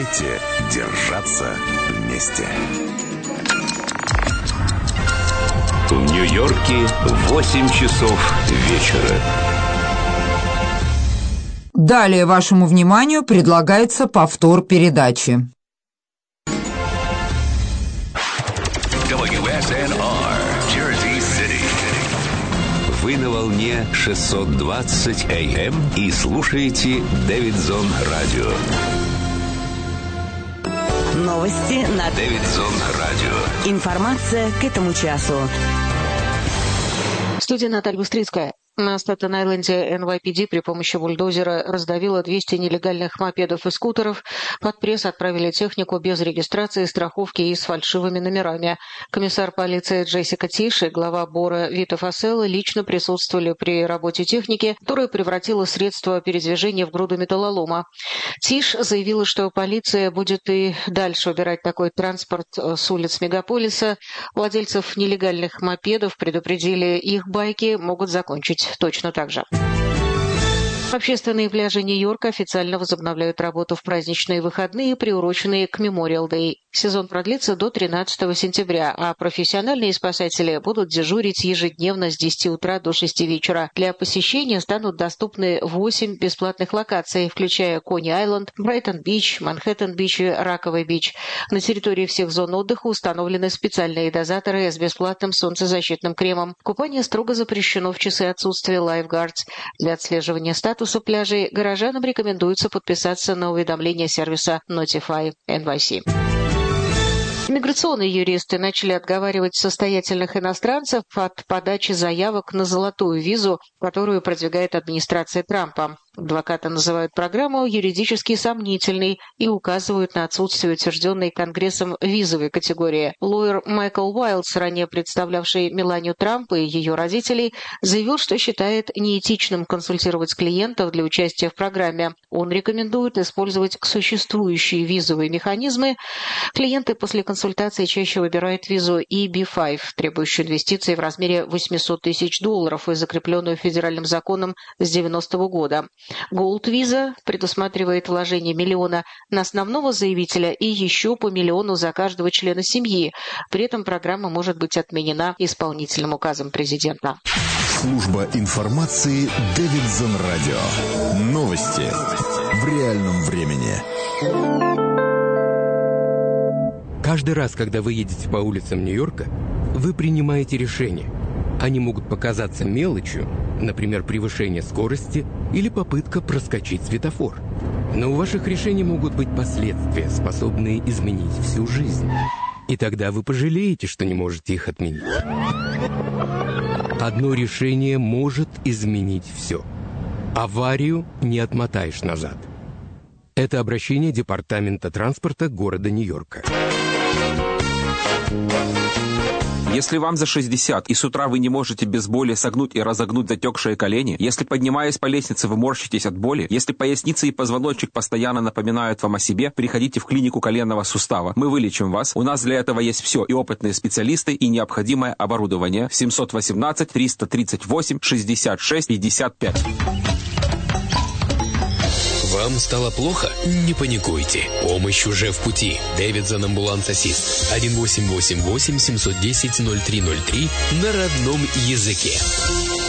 Давайте держаться вместе. В Нью-Йорке 8 часов вечера. Далее вашему вниманию предлагается повтор передачи. WSNR, Jersey City. Вы на волне 620 AM и слушаете Дэвидсон Радио. Новости на Дэвидсон Радио. Информация к этому часу. Студия Наталья Быстрицкая. На Статен-Айленде NYPD при помощи бульдозера раздавило 200 нелегальных мопедов и скутеров. Под пресс отправили технику без регистрации, страховки и с фальшивыми номерами. Комиссар полиции Джессика Тиш и глава Бора Вито Фасселло лично присутствовали при работе техники, которая превратила средства передвижения в груду металлолома. Тиш заявила, что полиция будет и дальше убирать такой транспорт с улиц мегаполиса. Владельцев нелегальных мопедов предупредили, их байки могут закончить точно так же. Общественные пляжи Нью-Йорка официально возобновляют работу в праздничные выходные, приуроченные к Memorial Day. Сезон продлится до 13 сентября, а профессиональные спасатели будут дежурить ежедневно с 10 утра до 6 вечера. Для посещения станут доступны 8 бесплатных локаций, включая Кони-Айленд, Брайтон-Бич, Манхэттен-Бич и Раковый-Бич. На территории всех зон отдыха установлены специальные дозаторы с бесплатным солнцезащитным кремом. Купание строго запрещено в часы отсутствия лайфгардс. Для отслеживания статуса пляжей горожанам рекомендуется подписаться на уведомление сервиса Notify NYC. Иммиграционные юристы начали отговаривать состоятельных иностранцев от подачи заявок на золотую визу, которую продвигает администрация Трампа. Адвокаты называют программу юридически сомнительной и указывают на отсутствие утвержденной Конгрессом визовой категории. Лоер Майкл Уайлдс, ранее представлявший Меланию Трамп и ее родителей, заявил, что считает неэтичным консультировать клиентов для участия в программе. Он рекомендует использовать существующие визовые механизмы. Клиенты после консультации чаще выбирают визу EB-5, требующую инвестиций в размере $800 тысяч и закрепленную федеральным законом с 90-го года. Gold-виза предусматривает вложение $1 миллиона на основного заявителя и еще по $1 миллиону за каждого члена семьи. При этом программа может быть отменена исполнительным указом президента. Служба информации Дэвидсон Радио. Новости в реальном времени. Каждый раз, когда вы едете по улицам Нью-Йорка, вы принимаете решения. Они могут показаться мелочью, например, превышение скорости или попытка проскочить светофор. Но у ваших решений могут быть последствия, способные изменить всю жизнь. И тогда вы пожалеете, что не можете их отменить. Одно решение может изменить все. Аварию не отмотаешь назад. Это обращение Департамента транспорта города Нью-Йорка. Если вам за 60 и с утра вы не можете без боли согнуть и разогнуть затекшие колени, если, поднимаясь по лестнице, вы морщитесь от боли, если поясница и позвоночник постоянно напоминают вам о себе, приходите в клинику коленного сустава. Мы вылечим вас. У нас для этого есть все, и опытные специалисты, и необходимое оборудование. 718-338-66-55. Вам стало плохо? Не паникуйте. Помощь уже в пути. Дэвидсон Амбуланс-Ассист. 1888-710-0303 на родном языке.